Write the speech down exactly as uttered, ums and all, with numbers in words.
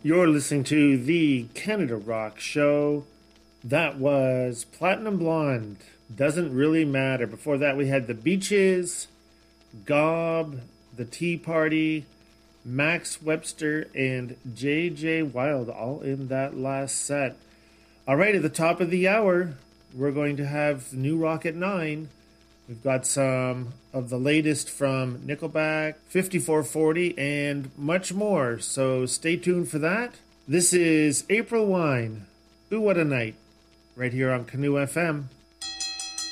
You're listening to the Canada Rock Show. That was Platinum Blonde. Doesn't really matter. Before that, we had The Beaches, Gob, The Tea Party, Max Webster, and J J Wild, all in that last set. All right, at the top of the hour, we're going to have New Rock at nine. We've got some of the latest from Nickelback, fifty-four forty, and much more. So stay tuned for that. This is April Wine. Ooh, what a night. Right here on Canoe F M.